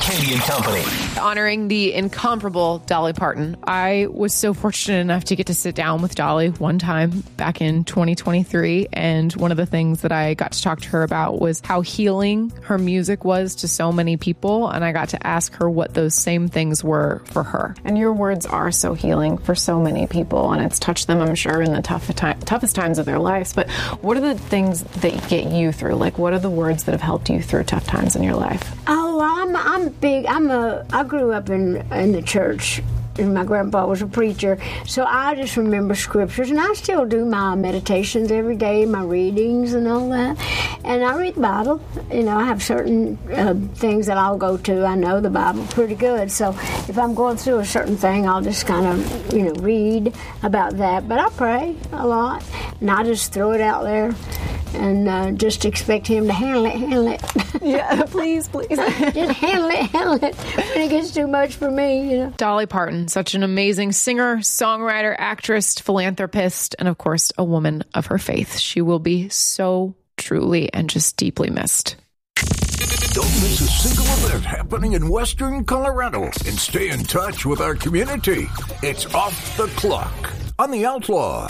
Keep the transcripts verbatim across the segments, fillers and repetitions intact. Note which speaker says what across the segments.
Speaker 1: Katie and Company.
Speaker 2: Honoring the incomparable Dolly Parton. I was so fortunate enough to get to sit down with Dolly one time back in twenty twenty-three. And one of the things that I got to talk to her about was how healing her music was to so many people. And I got to ask her what those same things were for her. And your words are so healing for so many people. And it's touched them, I'm sure, in the tough time, toughest times of their lives. But what are the things that get you through? Like, what are the words that have helped you through tough times in your life?
Speaker 3: Oh, well, I'm I'm big. I'm a. I grew up in in the church, and my grandpa was a preacher. So I just remember scriptures, and I still do my meditations every day, my readings and all that. And I read the Bible. You know, I have certain uh, things that I'll go to. I know the Bible pretty good. So if I'm going through a certain thing, I'll just kind of, you know, read about that. But I pray a lot, and I just throw it out there. And uh, just expect him to handle it, handle it.
Speaker 2: Yeah, please, please.
Speaker 3: Just handle it, handle it. When it gets too much for me, you know.
Speaker 2: Dolly Parton, such an amazing singer, songwriter, actress, philanthropist, and of course, a woman of her faith. She will be so truly and just deeply missed.
Speaker 4: Don't miss a single event happening in Western Colorado and stay in touch with our community. It's Off the Clock on The Outlaw.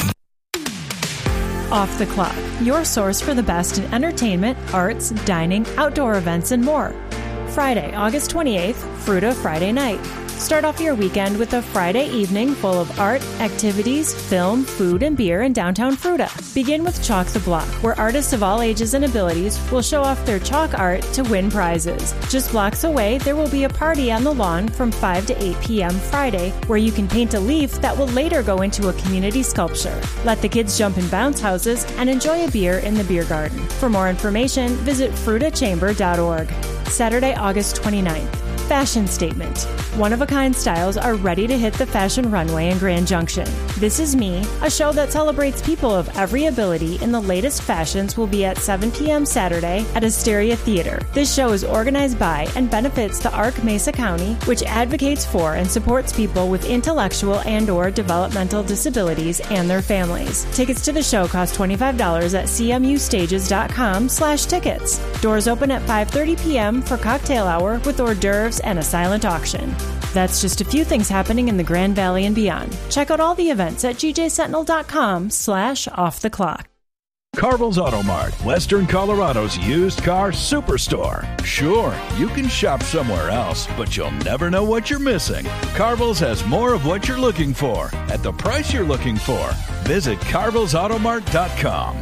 Speaker 5: Off the Clock, your source for the best in entertainment, arts, dining, outdoor events, and more. Friday, August twenty-eighth, Fruta Friday night. Start off your weekend with a Friday evening full of art, activities, film, food, and beer in downtown Fruta. Begin with Chalk the Block, where artists of all ages and abilities will show off their chalk art to win prizes. Just blocks away, there will be a party on the lawn from five to eight p.m. Friday, where you can paint a leaf that will later go into a community sculpture. Let the kids jump in bounce houses and enjoy a beer in the beer garden. For more information, visit fruta chamber dot org. Saturday, August twenty-ninth. Fashion Statement. One-of-a-kind styles are ready to hit the fashion runway in Grand Junction. This Is Me, a show that celebrates people of every ability in the latest fashions, will be at seven p.m. Saturday at Asteria Theater. This show is organized by and benefits the Arc Mesa County, which advocates for and supports people with intellectual and or developmental disabilities and their families. Tickets to the show cost twenty-five dollars at c m u stages dot com slash tickets. Doors open at five thirty p.m. for cocktail hour with hors d'oeuvres and a silent auction. That's just a few things happening in the Grand Valley and beyond. Check out all the events at g j sentinel dot com slash off the clock.
Speaker 6: Carvel's Auto Mart, Western Colorado's used car superstore. Sure, you can shop somewhere else, but you'll never know what you're missing. Carvel's has more of what you're looking for at the price you're looking for. Visit carvels auto mart dot com.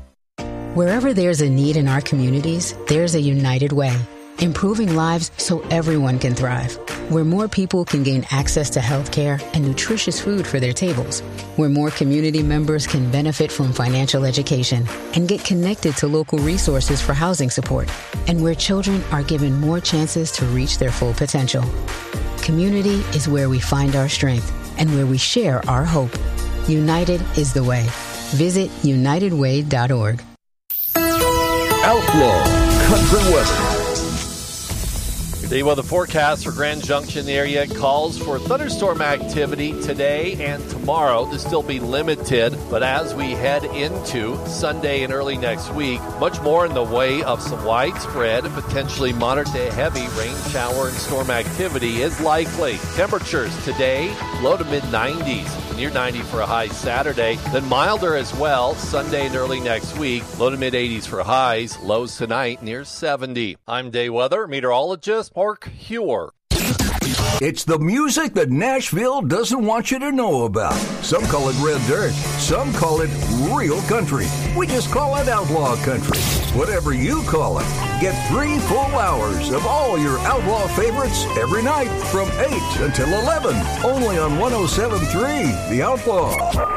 Speaker 7: Wherever there's a need in our communities, there's a United Way. Improving lives so everyone can thrive. Where more people can gain access to health care and nutritious food for their tables. Where more community members can benefit from financial education and get connected to local resources for housing support. And where children are given more chances to reach their full potential. Community is where we find our strength and where we share our hope. United is the way. Visit united way dot org.
Speaker 4: Outlaw Country Weather.
Speaker 8: The weather forecast for Grand Junction area calls for thunderstorm activity today and tomorrow to still be limited, but as we head into Sunday and early next week, much more in the way of some widespread, potentially moderate to heavy rain shower and storm activity is likely. Temperatures today, low to mid nineties. Near ninety for a high Saturday, then milder as well Sunday and early next week. Low to mid eighties for highs, lows tonight near seventy. I'm day weather meteorologist Mark Hewer.
Speaker 4: It's the music that Nashville doesn't want you to know about. Some call it red dirt. Some call it real country. We just call it outlaw country. Whatever you call it. Get three full hours of all your outlaw favorites every night from eight until eleven. Only on one oh seven point three The Outlaw.